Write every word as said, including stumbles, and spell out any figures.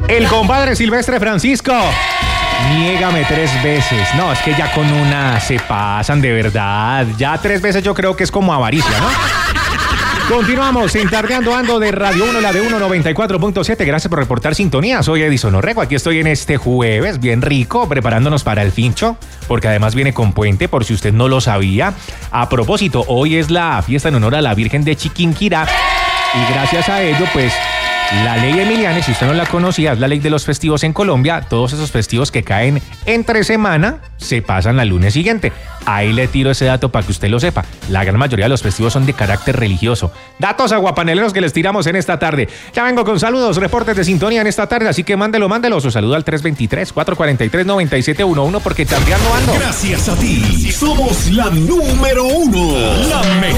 El compadre Silvestre Francisco. Niégame tres veces. No, es que ya con una se pasan de verdad. Ya tres veces yo creo que es como avaricia, ¿no? Continuamos en Tardeando Ando de Radio uno, la de uno noventa y cuatro punto siete. Gracias por reportar sintonía. Soy Edison Orrego. Aquí estoy en este jueves, bien rico, preparándonos para el fincho, porque además viene con puente, por si usted no lo sabía. A propósito, hoy es la fiesta en honor a la Virgen de Chiquinquirá. Y gracias a ello, pues, la ley Emiliana, si usted no la conocía, es la ley de los festivos en Colombia. Todos esos festivos que caen entre semana se pasan al lunes siguiente. Ahí le tiro ese dato para que usted lo sepa. La gran mayoría de los festivos son de carácter religioso. Datos aguapaneleros que les tiramos en esta tarde. Ya vengo con saludos, reportes de sintonía en esta tarde, así que mándelo, mándelo. Su saludo al tres veintitrés, cuatrocientos cuarenta y tres, noventa y siete once porque Tardeando Ando. Gracias a ti, somos la número uno. La mejor.